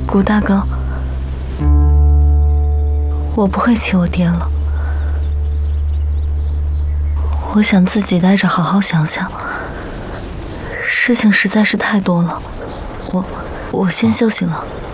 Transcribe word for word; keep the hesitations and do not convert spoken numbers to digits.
谷大哥，我不会请我爹了。我想自己待着好好想想，事情实在是太多了，我我先休息了。